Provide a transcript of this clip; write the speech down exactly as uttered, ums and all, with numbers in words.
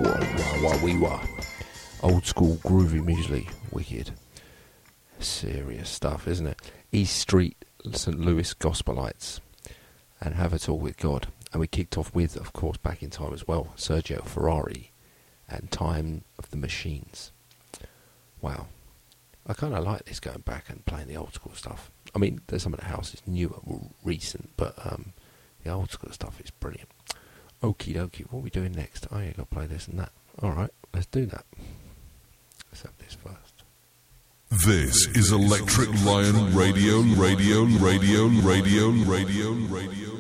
wah, wah, wee, wah. Old school groovy muesli, wicked. Serious stuff, isn't it? East Street, Saint Louis Gospelites, and Have It All With God. And we kicked off with, of course, back in time as well, Sergio Ferrari and Time of the Machines. Wow. I kind of like this, going back and playing the old school stuff. I mean, there's some of the house is newer, more recent, but um, the old school stuff is brilliant. Okie dokie, what are we doing next? Oh, yeah, got to play this and that. Alright, let's do that. Let's have this first. This is Electric Lion Radio, Radio, Radio, Radio, Radio, Radio.